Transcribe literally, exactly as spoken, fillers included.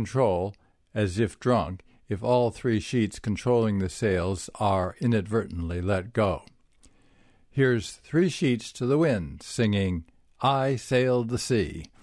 control, as if drunk, if all three sheets controlling the sails are inadvertently let go. Here's three sheets to the wind, singing, I Sailed the Sea,